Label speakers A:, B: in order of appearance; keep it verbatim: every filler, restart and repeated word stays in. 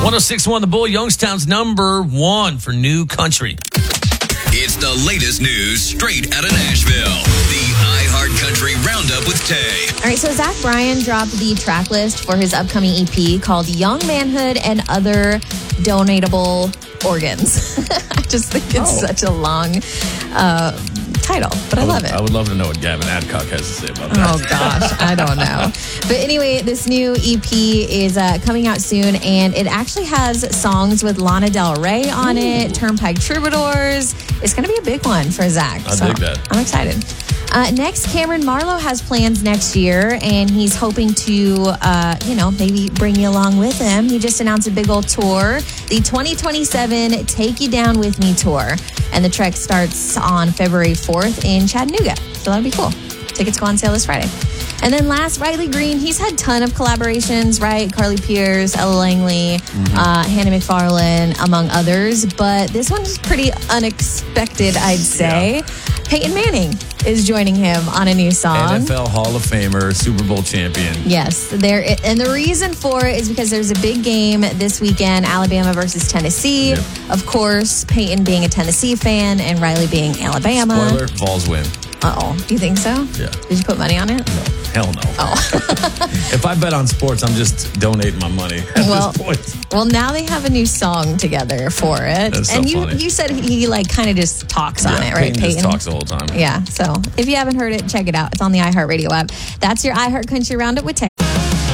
A: one oh six point one The Bull, Youngstown's number one for new country.
B: It's the latest news straight out of Nashville. The iHeartCountry Roundup with Tay.
C: All right, so Zach Bryan dropped the track list for his upcoming E P called Young Manhood and Other Donatable Organs. I just think it's
A: Oh.
C: such a long uh, title, but I,
A: I would,
C: love it.
A: I would love to know what Gavin Adcock has to say about that.
C: Oh, gosh. I don't know. But anyway, this new E P is uh, coming out soon, and it actually has songs with Lana Del Rey on
A: Ooh.
C: it, Turnpike Troubadours. It's going to be a big one for Zach.
A: I dig that.
C: I'm excited. Uh, next, Cameron Marlowe has plans next year, and he's hoping to, uh, you know, maybe bring you along with him. He just announced a big old tour, the twenty twenty-seven Take You Down With Me tour. And the trek starts on February fourth in Chattanooga. So that'll be cool. Tickets go on sale this Friday. And then last, Riley Green. He's had a ton of collaborations, right? Carly Pierce, Ella Langley, mm-hmm. uh, Hannah McFarlane, among others. But this one's pretty unexpected, I'd say. Yeah. Peyton Manning is joining him on a new song.
A: N F L Hall of Famer, Super Bowl champion.
C: Yes, there, and the reason for it is because there's a big game this weekend, Alabama versus Tennessee.
A: Yep.
C: Of course, Peyton being a Tennessee fan and Riley being Alabama.
A: Spoiler, Vols win.
C: Uh-oh. Do you think so?
A: Yeah.
C: Did you put money on it?
A: No. Hell no.
C: Oh.
A: If I bet on sports, I'm just donating my money at
C: well,
A: this point.
C: Well, now they have a new song together for it.
A: That's so
C: and you,
A: funny.
C: you said he like kind of just talks
A: yeah,
C: on it, right,
A: Peyton?
C: Peyton?
A: just talks the whole time.
C: Yeah. So if you haven't heard it, check it out. It's on the iHeartRadio app. That's your iHeart Country Roundup with Tay.